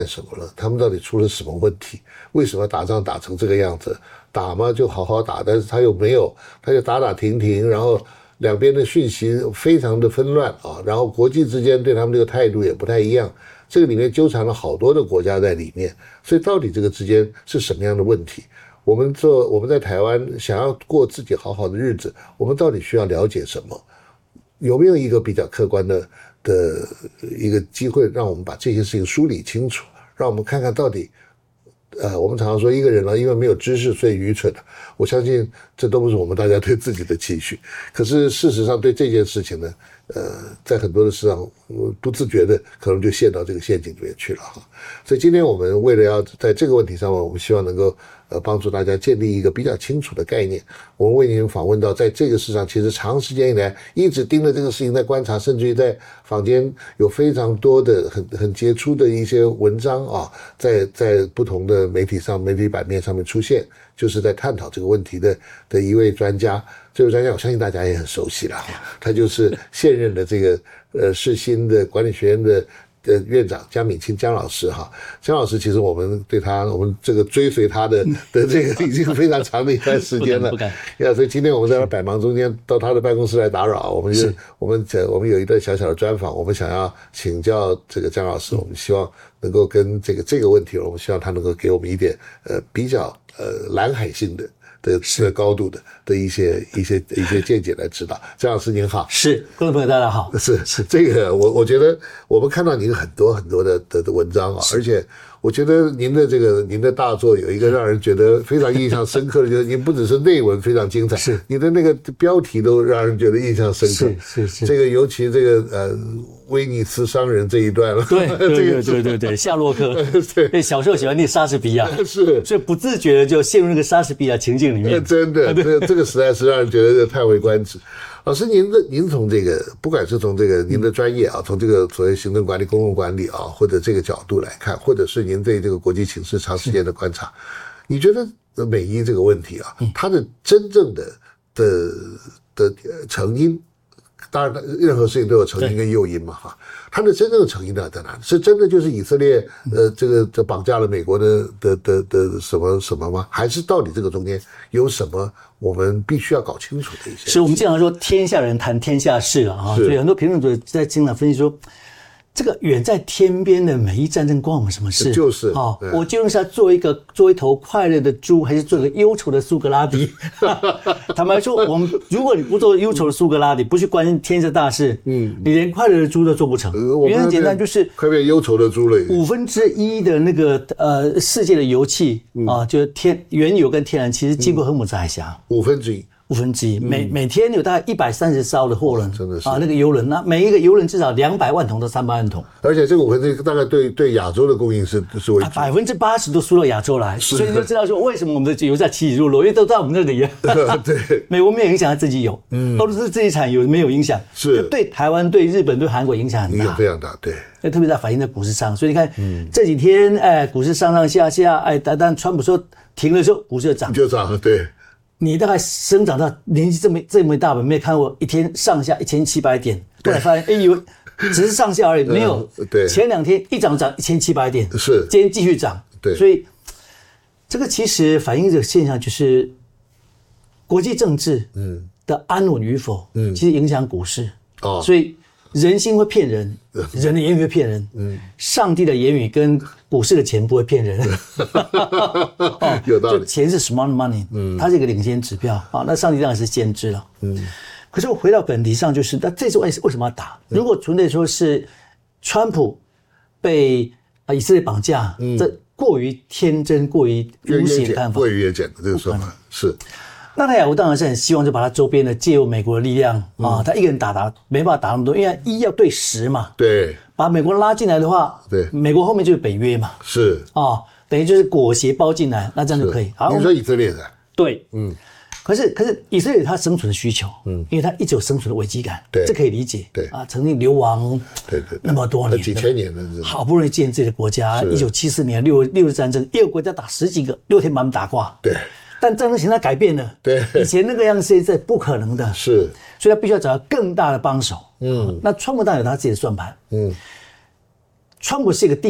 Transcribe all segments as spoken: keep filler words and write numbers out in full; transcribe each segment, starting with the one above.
什么了？他们到底出了什么问题？为什么打仗打成这个样子？打嘛就好好打，但是他又没有，他就打打停停，然后两边的讯息非常的纷乱啊，然后国际之间对他们这个态度也不太一样，这个里面纠缠了好多的国家在里面，所以到底这个之间是什么样的问题？我们做我们在台湾想要过自己好好的日子，我们到底需要了解什么？有没有一个比较客观的的一个机会，让我们把这些事情梳理清楚，让我们看看到底，呃，我们常常说一个人呢，因为没有知识所以愚蠢，我相信这都不是我们大家对自己的期许。可是事实上对这件事情呢，呃，在很多的事上不自觉的可能就陷到这个陷阱里面去了哈。所以今天我们为了要在这个问题上面，我们希望能够呃帮助大家建立一个比较清楚的概念。我们为您访问到，在这个市场其实长时间以来一直盯着这个事情在观察，甚至于在坊间有非常多的很很杰出的一些文章啊，在在不同的媒体上、媒体版面上面出现，就是在探讨这个问题的的一位专家。这位专家我相信大家也很熟悉了，他就是现任的这个呃世新的管理学院的的院长江敏清江老师哈。江老师其实我们对他，我们这个追随他的的这个已经非常长的一段时间了， 不敢不敢呀，所以今天我们在他百忙中间到他的办公室来打扰，我们就我们我们有一段小小的专访，我们想要请教这个江老师，我们希望能够跟这个这个问题，我们希望他能够给我们一点呃比较呃蓝海性的。的的高度的的一些一些一些见解来指导。江老师您好。 是，观众朋友大家好。 是是这个我我觉得我们看到您很多很多的的的文章啊，而且我觉得您的这个您的大作有一个让人觉得非常印象深刻的，就是您不只是内文非常精彩， 是你的那个标题都让人觉得印象深刻。 是是是， 这个尤其这个呃威尼斯商人这一段了， 对对对对对对，夏洛克，对，小时候喜欢念莎士比亚， 是， 所以不自觉的就陷入那个莎士比亚情境里面。 真的，这这个实在是让人觉得叹为观止。老师，您的您从这个，不管是从这个您的专业啊，从这个所谓行政管理、公共管理啊，或者这个角度来看，或者是您对这个国际情势长时间的观察，你觉得美伊这个问题啊，它的真正的的的成因，当然任何事情都有成因跟诱因嘛哈，它的真正的成因呢在哪里？是真的就是以色列呃这个这绑架了美国的的的的什么什么吗？还是到底这个中间有什么我们必须要搞清楚的一些？ 是我们经常说天下人谈天下事了啊，所以很多评论者在经常分析说，这个远在天边的美伊战争关我们什么事？ 就是啊、 哦，我究竟是要做一个做一头快乐的猪，还是做一个忧愁的苏格拉底？坦白说，我们如果你不做忧愁的苏格拉底，不去关心天下大事，嗯，你连快乐的猪都做不成。 呃、 原因很简单，就是快变忧愁的猪了。 五分之一的那个呃世界的油气、嗯、啊，就是天原油跟天然气是经过荷姆斯海峡， 五分之一。 五分之一，每每天有大概一百三十艘的货轮， 真的是啊，那个油轮，那每一个油轮至少两百万桶到三百万桶， 而且这个五分之一大概对对亚洲的供应是是为主， 百分之八十都输到亚洲来，所以你就知道说为什么我们的油价起起落落，因为都在我们那里。 对， 美国没有影响，他自己有，嗯，俄罗斯自己产油没有影响， 是对台湾、对日本、对韩国影响很大， 影响非常大，对。 那特别在反映在股市上，所以你看、嗯、这几天，哎，股市上上下下，哎，但但川普说停的时候，股市就涨， 就涨了，对。 你大概生长到年纪这么这么大吧，没有看过一天上下一千七百点，后来发现，哎呦，只是上下而已，没有。 对， 前两天一涨涨一千七百点， 是， 今天继续涨。 对， 所以这个其实反映这个现象，就是国际政治嗯的安稳与否，嗯，其实影响股市。哦，所以人心会骗人，人的言语会骗人，嗯，上帝的言语跟股市的钱不会骗人。 哦，有道理。 就钱是 smart money， 嗯，它是一个领先指标啊。那上帝当然是先知了，嗯。可是我回到本题上，就是那这次为为什么要打？如果纯粹说是川普被啊以色列绑架，嗯，这过于天真、过于无邪的看法， 过于越简的这个说法是。 纳坦雅胡当然是很希望就把他周边的借由美国的力量啊、嗯，他一个人打打没办法打那么多，因为一要对十嘛， 对， 把美国拉进来的话， 对， 美国后面就是北约嘛， 是啊、哦，等于就是裹挟包进来，那这样就可以。好， 你说以色列的， 对，嗯，可是可是以色列它生存的需求，嗯，因为它一直有生存的危机感， 对， 这可以理解， 对啊，曾经流亡， 对对， 那么多年， 几千年了， 好不容易建自己的国家，一九七四年六六日战争，一个国家打十几个，六天把他们打挂， 对。 但战争形态改变了， 对， 以前那个样子现在不可能的， 是， 所以他必须要找到更大的帮手。嗯，那川普当然有他自己的算盘。嗯，川普是一个地产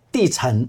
地产